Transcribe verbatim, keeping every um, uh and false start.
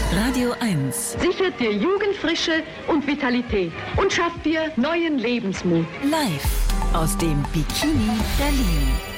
Radio eins sichert dir Jugendfrische und Vitalität und schafft dir neuen Lebensmut. live aus dem Bikini Berlin.